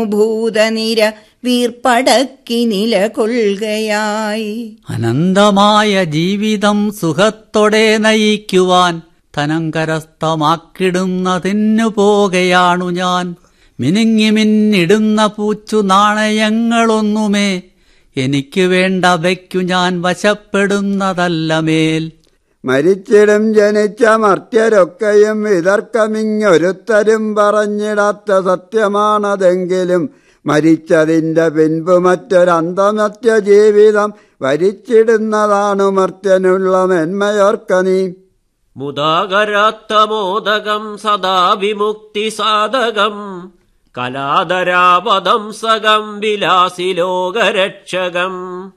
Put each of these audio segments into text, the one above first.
ഭൂതനിര വീർപ്പടക്കി നിലകൊള്ളുകയായി. അനന്തമായ ജീവിതം സുഖത്തോടെ നയിക്കുവാൻ ധനം കരസ്ഥമാക്കിടുന്നതിനു പോകയാണു ഞാൻ. മിനുങ്ങി മിന്നിടുന്ന പൂച്ചു നാണയങ്ങളൊന്നുമേ എനിക്ക് വേണ്ടവയ്ക്കു ഞാൻ വശപ്പെടുന്നതല്ല മേൽ. മരിച്ചിടും ജനിച്ച മർത്യരൊക്കെയും വിതർക്കമിങ്ങൊരുത്തരും പറഞ്ഞിടാത്ത സത്യമാണതെങ്കിലും മരിച്ചതിന്റെ പിൻപ് മറ്റൊരന്തമത്യ ജീവിതം വരിച്ചിടുന്നതാണു മർത്യനുള്ള മെന്മയോർക്ക നീ. മുദാകരാത്തമോദകം സദാ വിമുക്തി സാധകം കലാധരാപദംസകം വിലാസി ലോകരക്ഷകം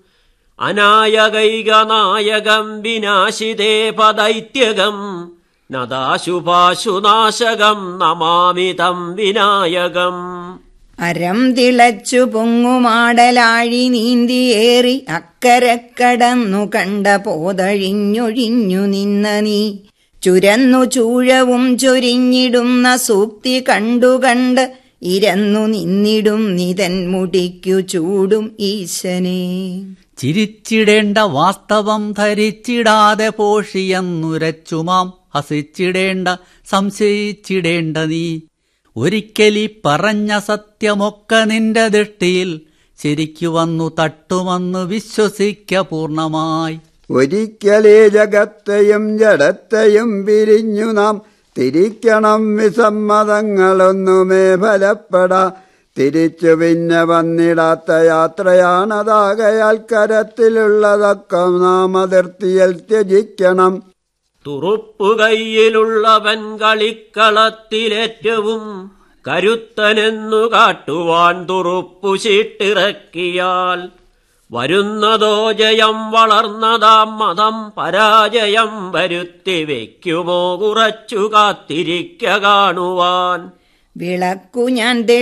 അനായകൈകനായകം വിനാശിതേ പദൈത്യകം നദാശുഭാശുനാശകം നമാമി തം വിനായകം. അരം തിളച്ചു പൊങ്ങുമാടലാഴി നീന്തിയേറി അക്കരക്കടന്നു കണ്ട പോതഴിഞ്ഞൊഴിഞ്ഞു നിന്ന നീ. ചുരന്നു ചൂഴവും ചൊരിഞ്ഞിടുന്ന സൂക്തി കണ്ടുകണ്ട് ഇരന്നു നിന്നിടും നിതൻ മുടിക്കു ചൂടും ഈശനെ. ചിരിച്ചിടേണ്ട വാസ്തവം ധരിച്ചിടാതെ പോഷിയെന്നുരച്ചുമാം ഹസിച്ചിടേണ്ട സംശയിച്ചിടേണ്ട നീ. ഒരിക്കലീ പറഞ്ഞ സത്യമൊക്കെ നിന്റെ ദൃഷ്ടിയിൽ ശരിക്കു വന്നു തട്ടുമെന്ന് വിശ്വസിക്ക പൂർണ്ണമായി. ഒരിക്കലേ ജഗത്തെയും ജഡത്തെയും പിരിഞ്ഞു നാം തിരിക്കണം വിസമ്മതങ്ങളൊന്നുമേ ഫലപ്പെടാ. തിരിച്ചു പിന്നെ വന്നിടാത്ത യാത്രയാണതാകയാൽ കരത്തിലുള്ളതൊക്കെ നാം അതിർത്തിയിൽ ത്യജിക്കണം. തുറുപ്പുകൈയിലുള്ളവൻ കളിക്കളത്തിലേറ്റവും കരുത്തനെന്നു കാട്ടുവാൻ തുറുപ്പു ചീട്ടിറക്കിയാൽ വരുന്നതോ ജയം വളർന്നതാം മതം പരാജയം വരുത്തി വയ്ക്കുമോ കുറച്ചു കാത്തിരിക്ക കാണുവാൻ. വിളക്കു ഞാൻ